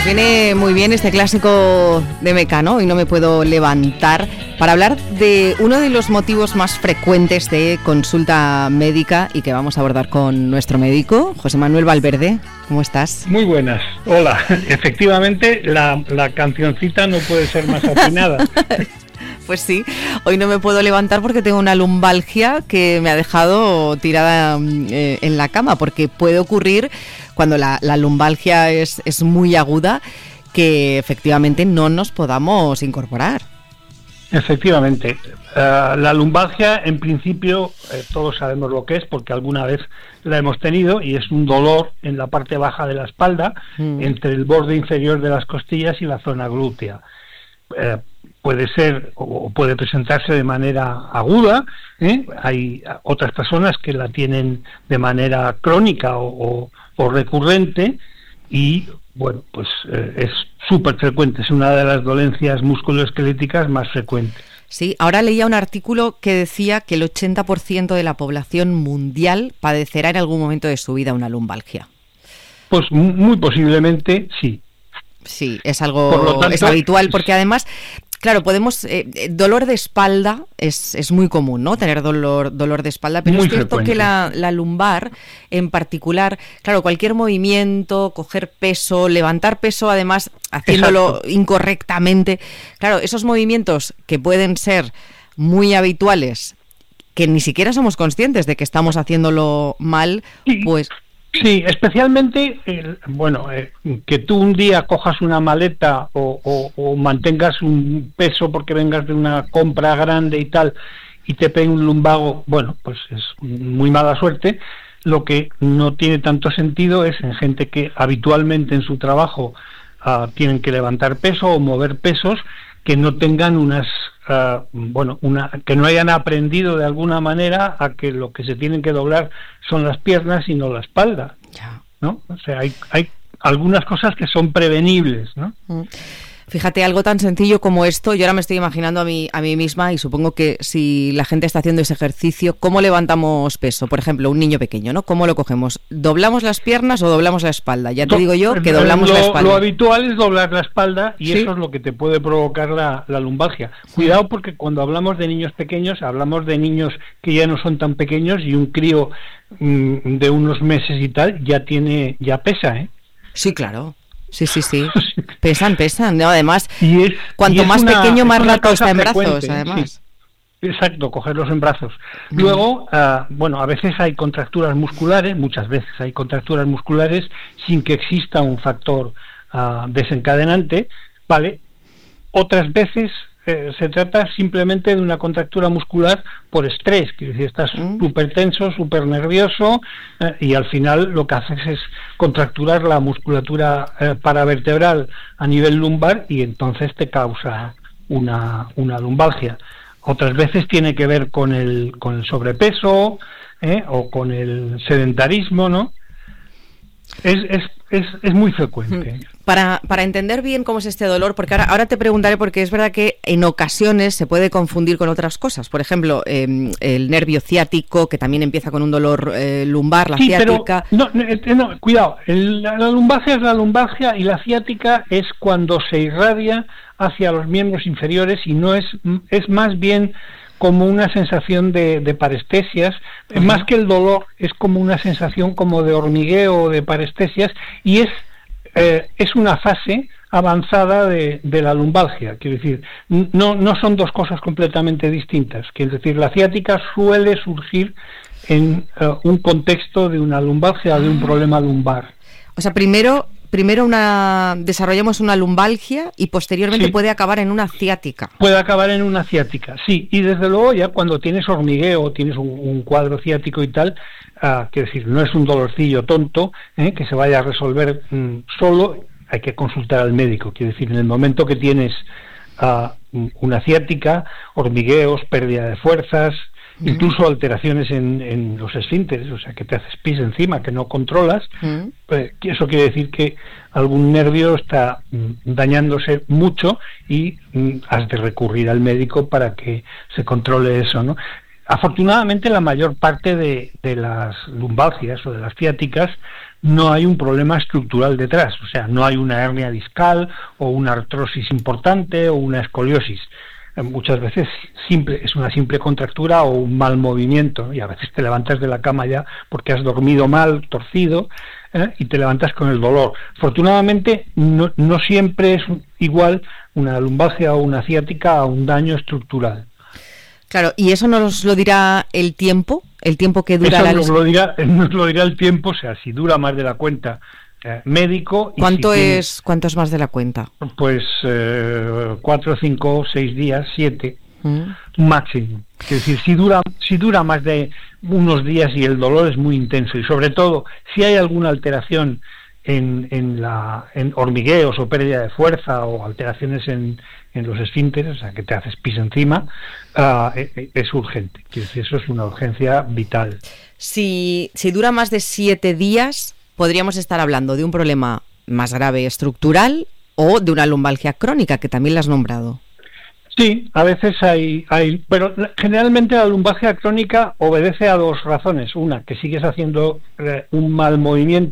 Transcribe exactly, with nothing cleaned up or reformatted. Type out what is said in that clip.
viene muy bien este clásico de Mecano, y no me puedo levantar, para hablar de uno de los motivos más frecuentes de consulta médica y que vamos a abordar con nuestro médico, José Manuel Valverde. ¿Cómo estás? Muy buenas. Hola. Efectivamente, la, la cancioncita no puede ser más afinada. Pues sí, hoy no me puedo levantar porque tengo una lumbalgia que me ha dejado tirada eh, en la cama, porque puede ocurrir cuando la, la lumbalgia es, es muy aguda que efectivamente no nos podamos incorporar. Efectivamente. Uh, la lumbalgia, en principio, eh, todos sabemos lo que es porque alguna vez la hemos tenido, y es un dolor en la parte baja de la espalda, mm. entre el borde inferior de las costillas y la zona glútea. Eh, puede ser o puede presentarse de manera aguda, ¿eh? Hay otras personas que la tienen de manera crónica o, o, o recurrente, y bueno, pues eh, es súper frecuente, es una de las dolencias musculoesqueléticas más frecuentes. Sí, ahora leía un artículo que decía que el ochenta por ciento de la población mundial padecerá en algún momento de su vida una lumbalgia. Pues muy posiblemente sí. Sí, es algo Por lo tanto, es habitual, porque además, claro, podemos eh, dolor de espalda es, es muy común, ¿no? Tener dolor dolor de espalda, pero es cierto frecuente. que la, la lumbar en particular, claro, cualquier movimiento, coger peso, levantar peso, además haciéndolo Exacto. incorrectamente, claro, esos movimientos que pueden ser muy habituales, que ni siquiera somos conscientes de que estamos haciéndolo mal, sí. pues Sí, especialmente, eh, bueno, eh, que tú un día cojas una maleta o, o, o mantengas un peso porque vengas de una compra grande y tal, y te pegue un lumbago, bueno, pues es muy mala suerte. Lo que no tiene tanto sentido es en gente que habitualmente en su trabajo uh, tienen que levantar peso o mover pesos, que no tengan unas, uh, bueno, una, que no hayan aprendido de alguna manera a que lo que se tienen que doblar son las piernas y no la espalda, ¿no? O sea, hay, hay algunas cosas que son prevenibles, ¿no? Mm. Fíjate, algo tan sencillo como esto, yo ahora me estoy imaginando a mí, a mí misma, y supongo que si la gente está haciendo ese ejercicio, ¿cómo levantamos peso? Por ejemplo, un niño pequeño, ¿no? ¿Cómo lo cogemos? ¿Doblamos las piernas o doblamos la espalda? Ya te Do- digo yo que doblamos lo, la espalda. Lo habitual es doblar la espalda, y ¿Sí? eso es lo que te puede provocar la, la lumbalgia. Cuidado, porque cuando hablamos de niños pequeños, hablamos de niños que ya no son tan pequeños, y un crío mmm, de unos meses y tal ya tiene, ya pesa, ¿eh? Sí, claro. Sí, sí, sí. Pesan, pesan. No, además, y es, cuanto y es más una, pequeño, más rato está en frecuente, brazos, además. Sí. Exacto, cogerlos en brazos. Mm. Luego, uh, bueno, a veces hay contracturas musculares, muchas veces hay contracturas musculares sin que exista un factor uh, desencadenante, ¿vale? Otras veces eh, se trata simplemente de una contractura muscular por estrés, que es decir, estás súper mm. tenso, súper nervioso, eh, y al final lo que haces es contracturar la musculatura eh, paravertebral a nivel lumbar, y entonces te causa una, una lumbalgia. Otras veces tiene que ver con el, con el sobrepeso, eh, o con el sedentarismo, ¿no? Es, es, es, es muy frecuente. Para, para entender bien cómo es este dolor, porque ahora, ahora te preguntaré, porque es verdad que en ocasiones se puede confundir con otras cosas. Por ejemplo, eh, el nervio ciático, que también empieza con un dolor eh, lumbar, la sí, ciática. Pero, no, no, no, cuidado, el, la, la lumbalgia es la lumbalgia, y la ciática es cuando se irradia hacia los miembros inferiores, y no es, es más bien como una sensación de, de parestesias, uh-huh. más que el dolor, es como una sensación como de hormigueo o de parestesias, y es eh, es una fase avanzada de, de la lumbalgia. Quiero decir, no, no son dos cosas completamente distintas. Quiero decir, la ciática suele surgir en uh, un contexto de una lumbalgia o de un problema lumbar. O sea, primero primero una desarrollamos una lumbalgia y posteriormente sí. puede acabar en una ciática. Puede acabar en una ciática, sí. Y desde luego ya cuando tienes hormigueo, tienes un, un cuadro ciático y tal, uh, quiero decir, no es un dolorcillo tonto, ¿eh? que se vaya a resolver mm, solo, hay que consultar al médico. Quiero decir, en el momento que tienes uh, una ciática, hormigueos, pérdida de fuerzas, uh-huh. incluso alteraciones en, en los esfínteres, o sea, que te haces pis encima, que no controlas, uh-huh. pues eso quiere decir que algún nervio está mm, dañándose mucho y mm, has de recurrir al médico para que se controle eso, ¿no? Afortunadamente la mayor parte de, de las lumbalgias o de las ciáticas no hay un problema estructural detrás, o sea, no hay una hernia discal o una artrosis importante o una escoliosis. Muchas veces simple, es una simple contractura o un mal movimiento, y a veces te levantas de la cama ya porque has dormido mal, torcido, ¿eh? y te levantas con el dolor. Afortunadamente, no, no siempre es igual una lumbalgia o una ciática a un daño estructural. Claro, ¿y eso nos lo dirá el tiempo? ¿El tiempo que dura eso la nos lo dirá, nos lo dirá el tiempo, o sea, si dura más de la cuenta, eh, médico. Y ¿Cuánto si es tiene, cuánto es más de la cuenta? Pues eh, cuatro, cinco, seis días, siete, mm. máximo. Es decir, si dura, si dura más de unos días y el dolor es muy intenso, y sobre todo si hay alguna alteración en, en, la, en hormigueos o pérdida de fuerza o alteraciones en, en los esfínteres, o sea, que te haces pis encima, uh, es, es urgente. Quiere decir, eso es una urgencia vital. Si, si dura más de siete días, podríamos estar hablando de un problema más grave estructural o de una lumbalgia crónica, que también la has nombrado. Sí, a veces hay, hay, pero generalmente la lumbalgia crónica obedece a dos razones. Una, que sigues haciendo eh, un mal movimiento